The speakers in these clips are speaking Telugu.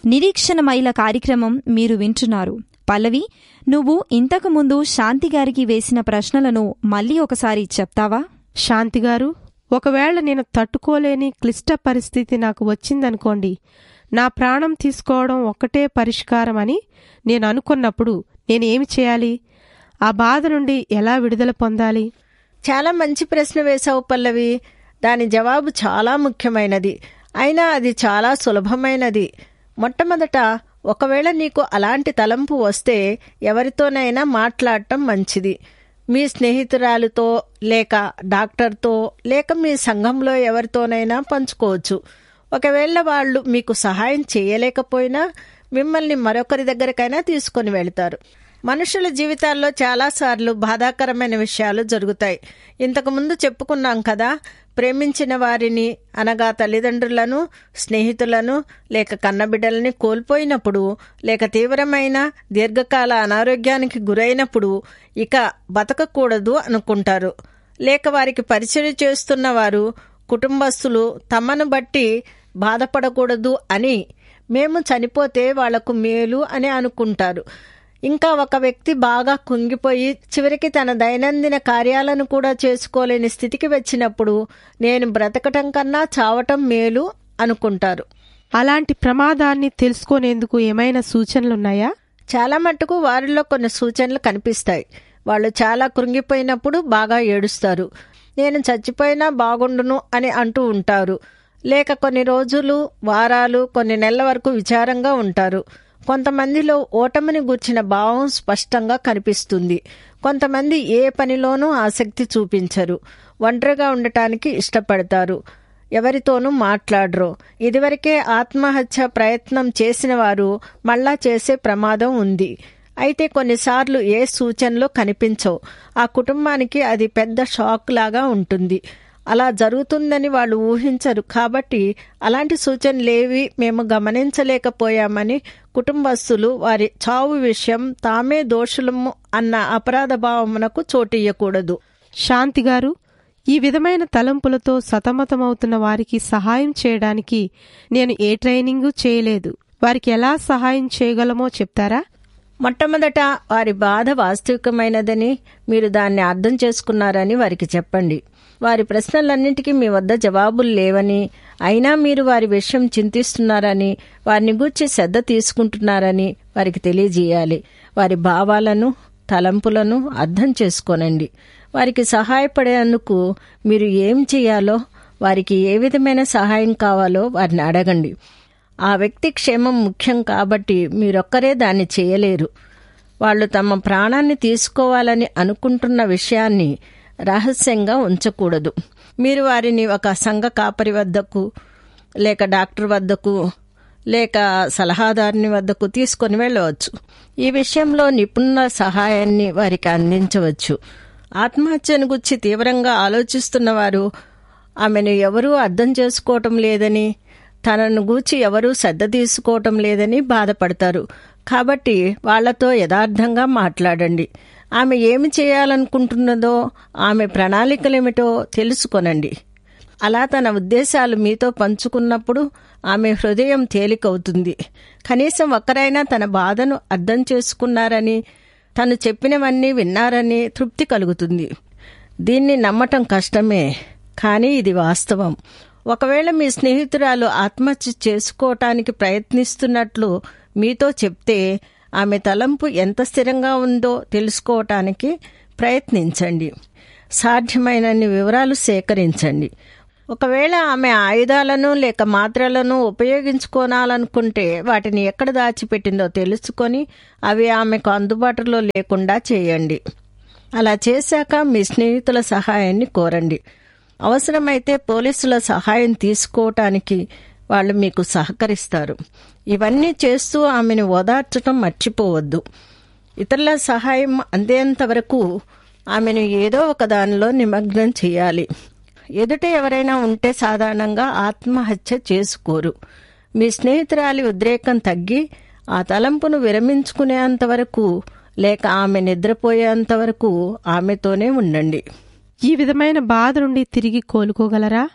నిరీక్షణ మహిళ కార్యక్రమం మీరు వింటున్నారు. పల్లవి, నువ్వు ఇంతకుముందు శాంతిగారికి వేసిన ప్రశ్నలను మళ్ళీ ఒకసారి చెప్తావా? శాంతిగారు, ఒకవేళ నేను తట్టుకోలేని క్లిష్ట పరిస్థితి నాకు వచ్చిందనుకోండి, నా ప్రాణం తీసుకోవడం ఒక్కటే పరిష్కారం అని నేను అనుకున్నప్పుడు నేనేమి చేయాలి? ఆ బాధ నుండి ఎలా విడుదల పొందాలి? చాలా మంచి ప్రశ్న వేశావు పల్లవి. దాని జవాబు చాలా ముఖ్యమైనది, అయినా అది చాలా సులభమైనది. మొట్టమొదట, ఒకవేళ నీకు అలాంటి తలంపు వస్తే ఎవరితోనైనా మాట్లాడటం మంచిది. మీ స్నేహితురాలితో, లేక డాక్టర్తో, లేక మీ సంఘంలో ఎవరితోనైనా పంచుకోవచ్చు. ఒకవేళ వాళ్ళు మీకు సహాయం చేయలేకపోయినా మిమ్మల్ని మరొకరి దగ్గరకైనా తీసుకొని వెళతారు. మనుషుల జీవితాల్లో చాలాసార్లు బాధాకరమైన విషయాలు జరుగుతాయి. ఇంతకుముందు చెప్పుకున్నాం కదా, ప్రేమించిన వారిని అనగా తల్లిదండ్రులను, స్నేహితులను, లేక కన్నబిడ్డలని కోల్పోయినప్పుడు, లేక తీవ్రమైన దీర్ఘకాల అనారోగ్యానికి గురైనప్పుడు ఇక బతకకూడదు అనుకుంటారు. లేక వారికి పరిచయం చేస్తున్న వారు, కుటుంబస్తులు తమను బట్టి బాధపడకూడదు అని, మేము చనిపోతే వాళ్లకు మేలు అని అనుకుంటారు. ఇంకా ఒక వ్యక్తి బాగా కుంగిపోయి చివరికి తన దైనందిన కార్యాలను కూడా చేసుకోలేని స్థితికి వచ్చినప్పుడు నేను బ్రతకటం కన్నా చావటం మేలు అనుకుంటారు. అలాంటి ప్రమాదాన్ని తెలుసుకునేందుకు ఏమైనా సూచనలున్నాయా? చాలా మట్టుకు వారిలో కొన్ని సూచనలు కనిపిస్తాయి. వాళ్ళు చాలా కృంగిపోయినప్పుడు బాగా ఏడుస్తారు. నేను చచ్చిపోయినా బాగుండును అని అంటూ ఉంటారు. లేక కొన్ని రోజులు, వారాలు, కొన్ని నెలల వరకు విచారంగా ఉంటారు. కొంతమందిలో ఓటమిని గూర్చిన భావం స్పష్టంగా కనిపిస్తుంది. కొంతమంది ఏ పనిలోనూ ఆసక్తి చూపించరు. ఒంటరిగా ఉండటానికి ఇష్టపడతారు. ఎవరితోనూ మాట్లాడరు. ఇదివరకే ఆత్మహత్య ప్రయత్నం చేసిన వారు మళ్ళా చేసే ప్రమాదం ఉంది. అయితే కొన్నిసార్లు ఏ సూచనలు కనిపించవు. ఆ కుటుంబానికి అది పెద్ద షాక్ లాగా ఉంటుంది. అలా జరుగుతుందని వాళ్ళు ఊహించరు. కాబట్టి అలాంటి సూచనలేవి మేము గమనించలేకపోయామని కుటుంబస్తులు వారి చావు విషయం తామే దోషులము అన్న అపరాధ భావమునకు చోటియ్యకూడదు. శాంతిగారు, ఈ విధమైన తలంపులతో సతమతమవుతున్న వారికి సహాయం చేయడానికి నేను ఏ ట్రైనింగు చేయలేదు. వారికి ఎలా సహాయం చేయగలమో చెప్తారా? మొట్టమొదట, వారి బాధ వాస్తవికమైనదని, మీరు దాన్ని అర్థం చేసుకున్నారని వారికి చెప్పండి. వారి ప్రశ్నలన్నింటికీ మీ వద్ద జవాబులు లేవని, అయినా మీరు వారి విషయం చింతిస్తున్నారని, వారిని గూర్చి శ్రద్ధ తీసుకుంటున్నారని వారికి తెలియజేయాలి. వారి భావాలను, తలంపులను అర్థం చేసుకోనండి. వారికి సహాయపడేందుకు మీరు ఏం చేయాలో, వారికి ఏ విధమైన సహాయం కావాలో వారిని అడగండి. ఆ వ్యక్తి క్షేమం ముఖ్యం కాబట్టి మీరొక్కరే దాన్ని చేయలేరు. వాళ్ళు తమ ప్రాణాన్ని తీసుకోవాలని అనుకుంటున్న విషయాన్ని రహస్యంగా ఉంచకూడదు. మీరు వారిని ఒక సంఘ కాపరి వద్దకు, లేక డాక్టర్ వద్దకు, లేక సలహాదారుని వద్దకు తీసుకొని వెళ్ళవచ్చు. ఈ విషయంలో నిపుణుల సహాయాన్ని వారికి అందించవచ్చు. ఆత్మహత్యను గురించి తీవ్రంగా ఆలోచిస్తున్న వారు ఆమెను ఎవరూ అర్థం చేసుకోవటం లేదని, తనను గూర్చి ఎవరూ శ్రద్ధ తీసుకోవటం లేదని బాధపడతారు. కాబట్టి వాళ్లతో యథార్థంగా మాట్లాడండి. ఆమె ఏమి చేయాలనుకుంటున్నదో, ఆమె ప్రణాళికలేమిటో తెలుసుకొనండి. అలా తన ఉద్దేశాలు మీతో పంచుకున్నప్పుడు ఆమె హృదయం తేలికవుతుంది. కనీసం ఒక్కరైనా తన బాధను అర్థం చేసుకున్నారని, తను చెప్పినవన్నీ విన్నారని తృప్తి కలుగుతుంది. దీన్ని నమ్మటం కష్టమే, కానీ ఇది వాస్తవం. ఒకవేళ మీ స్నేహితురాలు ఆత్మహత్య చేసుకోవటానికి ప్రయత్నిస్తున్నట్లు మీతో చెప్తే, ఆమె తలంపు ఎంత స్థిరంగా ఉందో తెలుసుకోవటానికి ప్రయత్నించండి. సాధ్యమైనన్ని వివరాలు సేకరించండి. ఒకవేళ ఆమె ఆయుధాలను లేక మాత్రలను ఉపయోగించుకోనాలనుకుంటే వాటిని ఎక్కడ దాచిపెట్టిందో తెలుసుకొని అవి ఆమెకు అందుబాటులో లేకుండా చేయండి. అలా చేశాక మీ స్నేహితుల సహాయాన్ని కోరండి. అవసరమైతే పోలీసుల సహాయం తీసుకోవటానికి వాళ్ళు మీకు సహకరిస్తారు. ఇవన్నీ చేస్తూ ఆమెను ఓదార్చటం మర్చిపోవద్దు. ఇతరుల సహాయం అందేంత వరకు ఆమెను ఏదో ఒక దానిలో నిమగ్నం చేయాలి. ఎదుట ఎవరైనా ఉంటే సాధారణంగా ఆత్మహత్య చేసుకోరు. మీ స్నేహితురాలి ఉద్రేకం తగ్గి ఆ తలంపును విరమించుకునేంత వరకు, లేక ఆమె నిద్రపోయేంత వరకు ఆమెతోనే ఉండండి. ఈ విధమైన బాధ నుండి తిరిగి కోలుకోగలరా?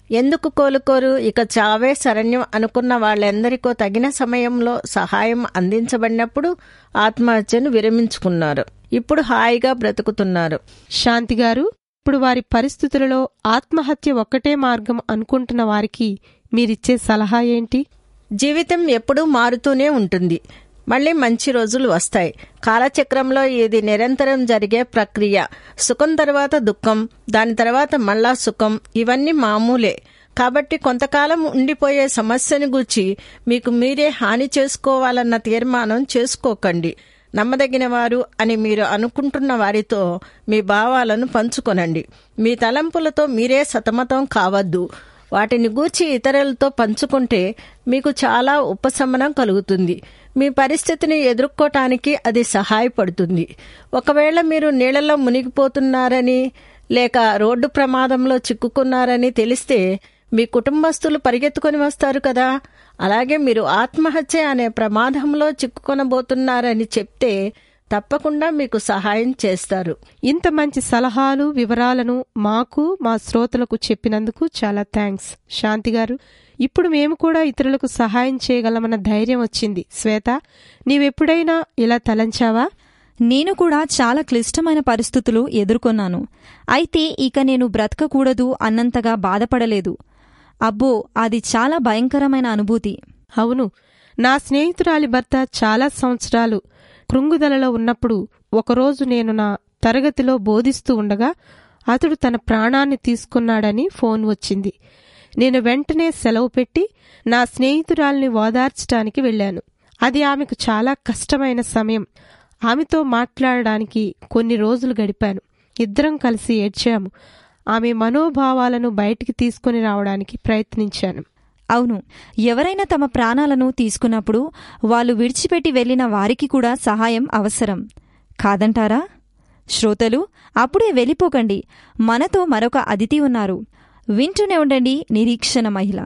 ఎందుకు కోలుకోరు? ఇక చావే శరణ్యం అనుకున్న వాళ్ళెందరికో తగిన సమయంలో సహాయం అందించబడినప్పుడు ఆత్మహత్యను విరమించుకున్నారు. ఇప్పుడు హాయిగా బ్రతుకుతున్నారు. శాంతి గారు, ఇప్పుడు వారి పరిస్థితులలో ఆత్మహత్య ఒక్కటే మార్గం అనుకుంటున్న వారికి మీరిచ్చే సలహా ఏంటి? జీవితం ఎప్పుడూ మారుతూనే ఉంటుంది. మళ్ళీ మంచి రోజులు వస్తాయి. కాలచక్రంలో ఇది నిరంతరం జరిగే ప్రక్రియ. సుఖం తర్వాత దుఃఖం, దాని తర్వాత మళ్ళా సుఖం, ఇవన్నీ మామూలే. కాబట్టి కొంతకాలం ఉండిపోయే సమస్యను గూర్చి మీకు మీరే హాని చేసుకోవాలన్న తీర్మానం చేసుకోకండి. నమ్మదగిన వారు అని మీరు అనుకుంటున్న వారితో మీ భావాలను పంచుకొనండి. మీ తలంపులతో మీరే సతమతం కావద్దు. వాటిని గూర్చి ఇతరులతో పంచుకుంటే మీకు చాలా ఉపశమనం కలుగుతుంది. మీ పరిస్థితిని ఎదుర్కోటానికి అది సహాయపడుతుంది. ఒకవేళ మీరు నీళ్లలో మునిగిపోతున్నారని లేక రోడ్డు ప్రమాదంలో చిక్కుకున్నారని తెలిస్తే మీ కుటుంబస్తులు పరిగెత్తుకొని వస్తారు కదా. అలాగే మీరు ఆత్మహత్య అనే ప్రమాదంలో చిక్కుకొనబోతున్నారని చెప్తే తప్పకుండా మీకు సహాయం చేస్తారు. ఇంత మంచి సలహాలు, వివరాలను మాకు, మా శ్రోతలకు చెప్పినందుకు చాలా థ్యాంక్స్ శాంతి గారు. ఇప్పుడు మేము కూడా ఇతరులకు సహాయం చేయగలమన్న ధైర్యం వచ్చింది. శ్వేత, నీవెప్పుడైనా ఇలా తలంచావా? నేను కూడా చాలా క్లిష్టమైన పరిస్థితులు ఎదుర్కొన్నాను. అయితే ఇక నేను బ్రతకకూడదు అన్నంతగా బాధపడలేదు. అబ్బో, అది చాలా భయంకరమైన అనుభూతి. అవును, నా స్నేహితురాలి భర్త చాలా సంవత్సరాలు కృంగుదలలో ఉన్నప్పుడు ఒకరోజు నేను నా తరగతిలో బోధిస్తూ ఉండగా అతడు తన ప్రాణాన్ని తీసుకున్నాడని ఫోన్ వచ్చింది. నేను వెంటనే సెలవు పెట్టి నా స్నేహితురాల్ని ఓదార్చడానికి వెళ్లాను. అది ఆమెకు చాలా కష్టమైన సమయం. ఆమెతో మాట్లాడడానికి కొన్ని రోజులు గడిపాను. ఇద్దరం కలిసి ఏడ్చాము. ఆమె మనోభావాలను బయటికి తీసుకుని రావడానికి ప్రయత్నించాను. అవును, ఎవరైనా తమ ప్రాణాలను తీసుకున్నప్పుడు వాళ్ళు విడిచిపెట్టి వెళ్లిన వారికి కూడా సహాయం అవసరం కాదంటారా? శ్రోతలు, అప్పుడే వెళ్ళిపోకండి. మనతో మరొక అతిథి ఉన్నారు. వింటూనే ఉండండి నిరీక్షణ మహిళ.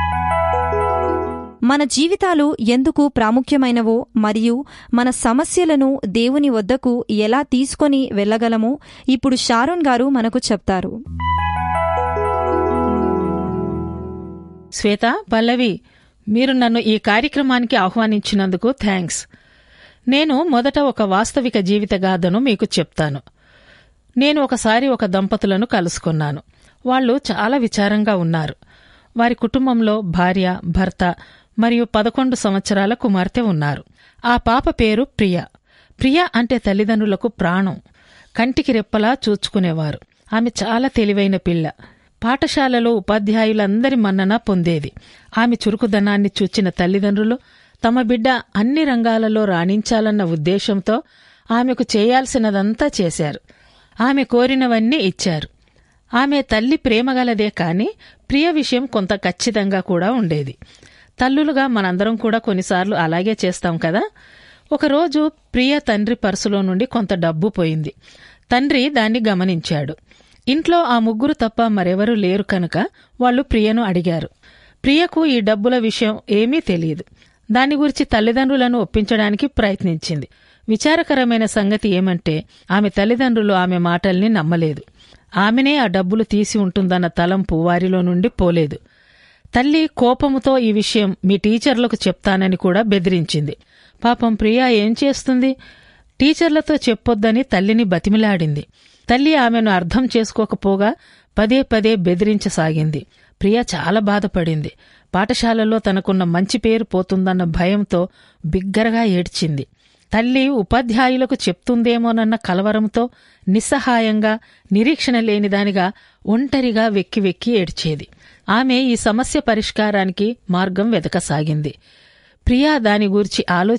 మన జీవితాలు ఎందుకు ప్రాముఖ్యమైనవో మరియు మన సమస్యలను దేవుని వద్దకు ఎలా తీసుకొని వెళ్ళగలమో ఇప్పుడు షారోన్ గారు మనకు చెప్తారు. శ్వేత, పల్లవి, మీరు నన్ను ఈ కార్యక్రమానికి ఆహ్వానించినందుకు థ్యాంక్స్. నేను మొదట ఒక వాస్తవిక జీవిత గాథను మీకు చెప్తాను. నేను ఒకసారి ఒక దంపతులను కలుసుకున్నాను. వాళ్లు చాలా విచారంగా ఉన్నారు. వారి కుటుంబంలో భార్య, భర్త మరియు 11 సంవత్సరాల కుమార్తె ఉన్నారు. ఆ పాప పేరు ప్రియ. ప్రియ అంటే తల్లిదండ్రులకు ప్రాణం. కంటికి రెప్పలా చూచుకునేవారు. ఆమె చాలా తెలివైన పిల్ల. పాఠశాలలో ఉపాధ్యాయులందరి మన్నన పొందేది. ఆమె చురుకుదనాన్ని చూచిన తల్లిదండ్రులు తమ బిడ్డ అన్ని రంగాలలో రాణించాలన్న ఉద్దేశంతో ఆమెకు చేయాల్సినదంతా చేశారు. ఆమె కోరినవన్నీ ఇచ్చారు. ఆమె తల్లి ప్రేమగలదే కాని ప్రియ విషయం కొంత ఖచ్చితంగా కూడా ఉండేది. తల్లులుగా మనందరం కూడా కొన్నిసార్లు అలాగే చేస్తాం కదా. ఒకరోజు ప్రియ తండ్రి పర్సులో నుండి కొంత డబ్బు పోయింది. తండ్రి దాన్ని గమనించాడు. ఇంట్లో ఆ ముగ్గురు తప్ప మరెవరూ లేరు కనుక వాళ్లు ప్రియను అడిగారు. ప్రియకు ఈ డబ్బుల విషయం ఏమీ తెలియదు. దాని గురించి తల్లిదండ్రులను ఒప్పించడానికి ప్రయత్నించింది. విచారకరమైన సంగతి ఏమంటే ఆమె తల్లిదండ్రులు ఆమె మాటల్ని నమ్మలేదు. ఆమెనే ఆ డబ్బులు తీసి ఉంటుందన్న తలంపు వారిలో నుండి పోలేదు. తల్లి కోపముతో ఈ విషయం మీ టీచర్లకు చెప్తానని కూడా బెదిరించింది. పాపం ప్రియ ఏం చేస్తుంది? టీచర్లతో చెప్పొద్దని తల్లిని బతిమిలాడింది. తల్లి ఆమెను అర్థం చేసుకోకపోగా పదే పదే బెదిరించసాగింది. ప్రియ చాలా బాధపడింది. పాఠశాలలో తనకున్న మంచి పేరు పోతుందన్న భయంతో బిగ్గరగా ఏడ్చింది. తల్లి ఉపాధ్యాయులకు చెప్తుందేమోనన్న కలవరంతో నిస్సహాయంగా, నిరీక్షణ లేనిదానిగా ఒంటరిగా వెక్కి వెక్కి ఏడ్చేది. ఆమె ఈ సమస్య పరిష్కారానికి మార్గం వెతకసాగింది. ప్రియా దాని గూర్చి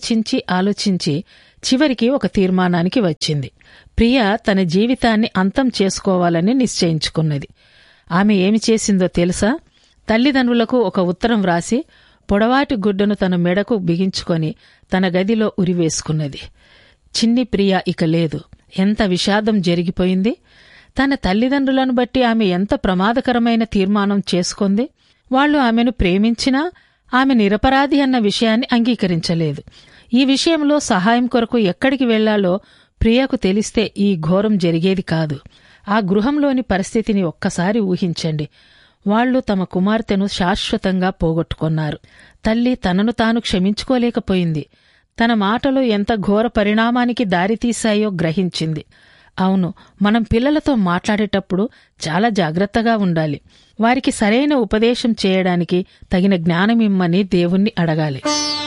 ఆలోచించి చివరికి ఒక తీర్మానానికి వచ్చింది. ప్రియా తన జీవితాన్ని అంతం చేసుకోవాలని నిశ్చయించుకున్నది. ఆమె ఏమి చేసిందో తెలుసా? తల్లిదండ్రులకు ఒక ఉత్తరం వ్రాసి పొడవాటి గుడ్డను తన మెడకు బిగించుకొని తన గదిలో ఉరివేసుకున్నది. చిన్ని ప్రియ ఇక లేదు. ఎంత విషాదం జరిగిపోయింది! తన తల్లిదండ్రులను బట్టి ఆమె ఎంత ప్రమాదకరమైన తీర్మానం చేసుకుంది. వాళ్లు ఆమెను ప్రేమించినా ఆమె నిరపరాధి అన్న విషయాన్ని అంగీకరించలేదు. ఈ విషయంలో సహాయం కొరకు ఎక్కడికి వెళ్లాలో ప్రియకు తెలిస్తే ఈ ఘోరం జరిగేది కాదు. ఆ గృహంలోని పరిస్థితిని ఒక్కసారి ఊహించండి. వాళ్లు తమ కుమార్తెను శాశ్వతంగా పోగొట్టుకున్నారు. తల్లి తనను తాను క్షమించుకోలేకపోయింది. తన మాటలు ఎంత ఘోర పరిణామానికి దారితీశాయో గ్రహించింది. అవును, మనం పిల్లలతో మాట్లాడేటప్పుడు చాలా జాగ్రత్తగా ఉండాలి. వారికి సరైన ఉపదేశం చేయడానికి తగిన జ్ఞానమిమ్మని దేవుణ్ణి అడగాలి.